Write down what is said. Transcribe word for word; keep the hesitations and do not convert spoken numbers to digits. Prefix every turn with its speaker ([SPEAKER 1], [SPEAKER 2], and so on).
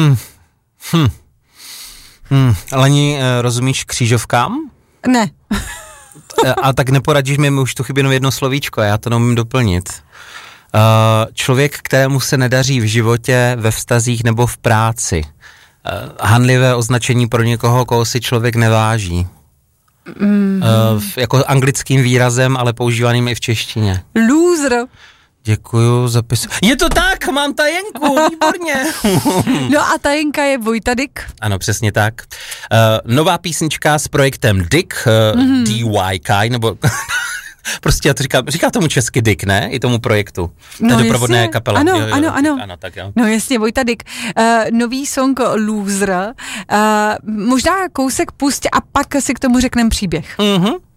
[SPEAKER 1] Hm. Hm. Hm. Leni, rozumíš křížovkám?
[SPEAKER 2] Ne.
[SPEAKER 1] A tak neporadíš mi, mi už tu chybí jenom jedno slovíčko, já to neumím doplnit. Uh, člověk, kterému se nedaří v životě, ve vztazích nebo v práci. Uh, hanlivé označení pro někoho, koho si člověk neváží. Mm-hmm. Uh, jako anglickým výrazem, ale používaným i v češtině.
[SPEAKER 2] Loser.
[SPEAKER 1] Děkuju, zapis. Je to tak, mám tajenku, výborně.
[SPEAKER 2] No a tajenka je Vojta Dyk.
[SPEAKER 1] Ano, přesně tak. Uh, nová písnička s projektem Dyk, uh, mm-hmm. D Y K, nebo... Prostě já to říkám, říká tomu česky Dyk, ne? I tomu projektu.
[SPEAKER 2] No
[SPEAKER 1] té doprovodné kapela.
[SPEAKER 2] Ano,
[SPEAKER 1] jo, jo,
[SPEAKER 2] ano, ano.
[SPEAKER 1] Ano, tak jo.
[SPEAKER 2] No jasně, Vojta Dyk. Uh, nový song Loser. Uh, možná kousek pusť a pak si k tomu řekneme příběh.
[SPEAKER 1] Mhm.